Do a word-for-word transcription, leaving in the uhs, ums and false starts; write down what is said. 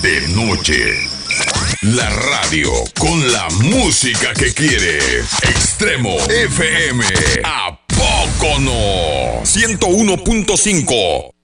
de noche. La radio con la música que quiere. Extremo F M. ¿A poco no? ciento uno punto cinco.